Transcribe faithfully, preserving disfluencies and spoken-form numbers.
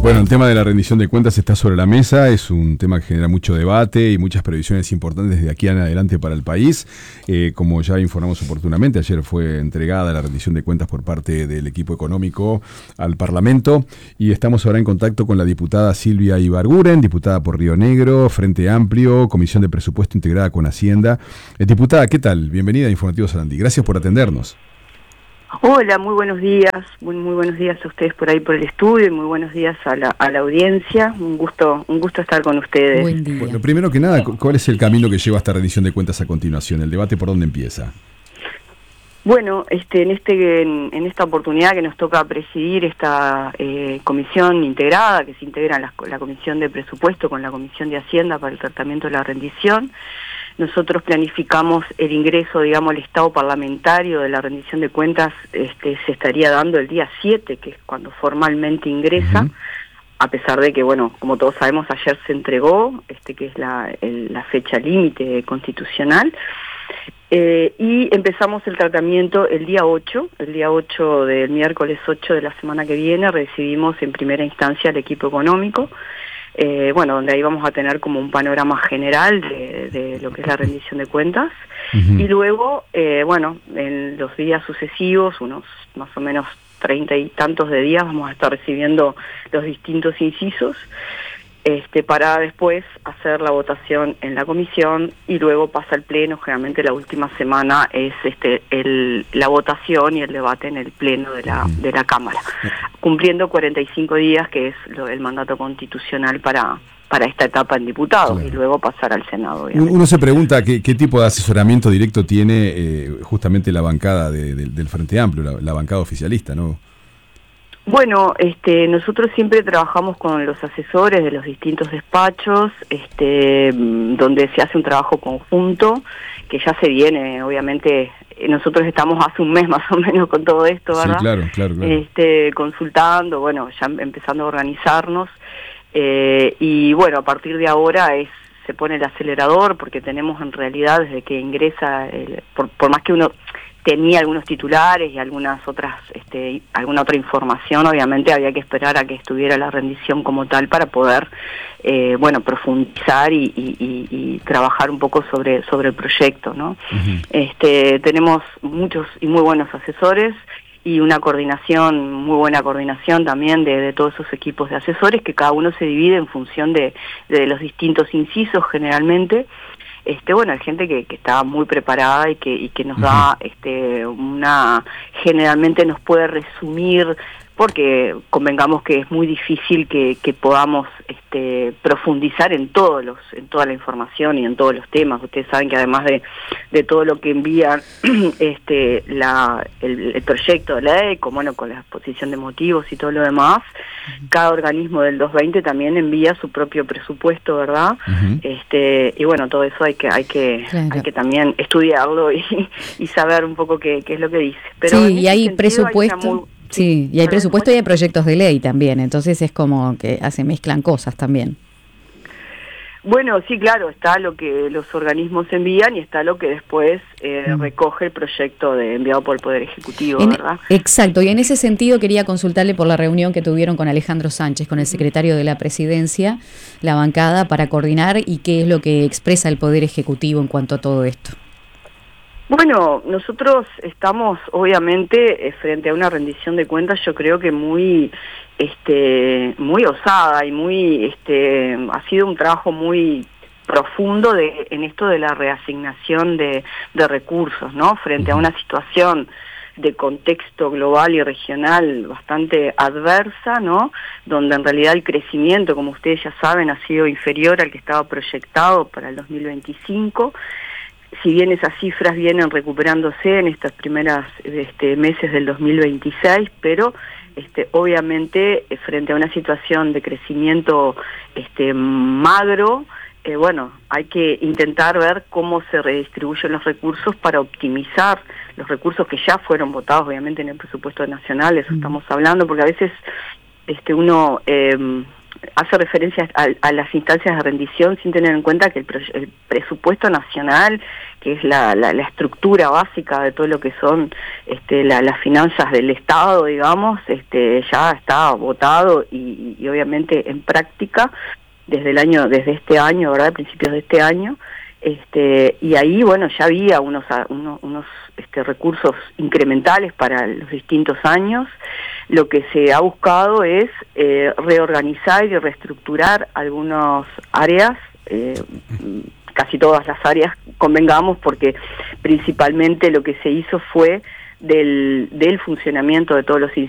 Bueno, el tema de la rendición de cuentas está sobre la mesa, es un tema que genera mucho debate y muchas previsiones importantes de aquí en adelante para el país. Eh, como ya informamos oportunamente, ayer fue entregada la rendición de cuentas por parte del equipo económico al Parlamento y estamos ahora en contacto con la diputada Silvia Ibarguren, diputada por Río Negro, Frente Amplio, Comisión de Presupuesto integrada con Hacienda. Eh, diputada, ¿qué tal? Bienvenida a Informativo Sarandí. Gracias por atendernos. Hola, muy buenos días, muy, muy buenos días a ustedes por ahí por el estudio y muy buenos días a la, a la audiencia. Un gusto, un gusto estar con ustedes. Buen día. Bueno, primero que nada, ¿cuál es el camino que lleva esta rendición de cuentas a continuación? ¿El debate por dónde empieza? Bueno, este, en este, en, en esta oportunidad que nos toca presidir esta eh, comisión integrada, que se integra la, la Comisión de Presupuesto con la Comisión de Hacienda para el tratamiento de la rendición, nosotros planificamos el ingreso, digamos, al estado parlamentario de la rendición de cuentas, este, se estaría dando el día siete, que es cuando formalmente ingresa, uh-huh. A pesar de que, bueno, como todos sabemos, ayer se entregó, este, que es la, el, la fecha límite constitucional, eh, y empezamos el tratamiento el día ocho, el día ocho del miércoles ocho de la semana que viene, recibimos en primera instancia al equipo económico, Eh, bueno, donde ahí vamos a tener como un panorama general de, de lo que es la rendición de cuentas. Uh-huh. Y luego, eh, bueno, en los días sucesivos, unos más o menos treinta y tantos de días, vamos a estar recibiendo los distintos incisos, este, para después hacer la votación en la comisión y luego pasa al pleno. Generalmente la última semana es este el, la votación y el debate en el pleno de la, de la Cámara, cumpliendo cuarenta y cinco días, que es lo, el mandato constitucional para, para esta etapa en diputados, claro. Y luego pasar al Senado, obviamente. Uno se pregunta qué, qué tipo de asesoramiento directo tiene eh, justamente la bancada de, de, del Frente Amplio, la, la bancada oficialista, ¿no? Bueno, este, nosotros siempre trabajamos con los asesores de los distintos despachos, este, donde se hace un trabajo conjunto, que ya se viene, obviamente, nosotros estamos hace un mes más o menos con todo esto, ¿verdad? Sí, claro, claro, claro. Este, consultando, bueno, ya empezando a organizarnos, eh, y bueno, a partir de ahora es se pone el acelerador, porque tenemos en realidad desde que ingresa, el, por, por más que uno tenía algunos titulares y algunas otras, este, alguna otra información, obviamente había que esperar a que estuviera la rendición como tal para poder, eh, bueno, profundizar y, y, y, y trabajar un poco sobre, sobre el proyecto, ¿no? Uh-huh. Este, tenemos muchos y muy buenos asesores y una coordinación, muy buena coordinación también de, de todos esos equipos de asesores, que cada uno se divide en función de, de los distintos incisos generalmente. Este, bueno, hay gente que, que está muy preparada y que, y que nos uh-huh. da este, una, generalmente nos puede resumir, porque convengamos que es muy difícil que, que podamos este, profundizar en todos los, en toda la información y en todos los temas. Ustedes saben que además de, de todo lo que envía este, la, el, el proyecto de ley, como bueno, con la exposición de motivos y todo lo demás, uh-huh. cada organismo del doscientos veinte también envía su propio presupuesto, ¿verdad? Uh-huh. Este, y bueno, todo eso hay que, hay que, claro. hay que también estudiarlo y, y saber un poco qué, qué es lo que dice. Pero sí, y hay presupuesto. Hay muy, Sí, y hay presupuesto y hay proyectos de ley también, entonces es como que se mezclan cosas también. Bueno, sí, claro, está lo que los organismos envían y está lo que después eh, mm. recoge el proyecto de, enviado por el Poder Ejecutivo, en, ¿verdad? Exacto, y en ese sentido quería consultarle por la reunión que tuvieron con Alejandro Sánchez, con el secretario de la Presidencia, la bancada, para coordinar y qué es lo que expresa el Poder Ejecutivo en cuanto a todo esto. Bueno, nosotros estamos obviamente eh, frente a una rendición de cuentas, yo creo que muy este muy osada y muy este ha sido un trabajo muy profundo de en esto de la reasignación de, de recursos, ¿no? Frente a una situación de contexto global y regional bastante adversa, ¿no? Donde en realidad el crecimiento, como ustedes ya saben, ha sido inferior al que estaba proyectado para el dos mil veinticinco. Si bien esas cifras vienen recuperándose en estas primeras este, meses del dos mil veintiséis, pero este, obviamente frente a una situación de crecimiento este, magro, eh, bueno, hay que intentar ver cómo se redistribuyen los recursos para optimizar los recursos que ya fueron votados, obviamente, en el presupuesto nacional, eso mm. estamos hablando, porque a veces este, uno... Eh, hace referencia a, a las instancias de rendición sin tener en cuenta que el, pre, el presupuesto nacional, que es la, la, la estructura básica de todo lo que son este, la, las finanzas del Estado, digamos, este, ya está votado y, y obviamente en práctica desde el año, desde este año, ¿verdad? A principios de este año. Este, y ahí, bueno, ya había unos, unos, unos este, recursos incrementales para los distintos años. Lo que se ha buscado es eh, reorganizar y reestructurar algunas áreas, eh, casi todas las áreas, convengamos, porque principalmente lo que se hizo fue del, del funcionamiento de todos los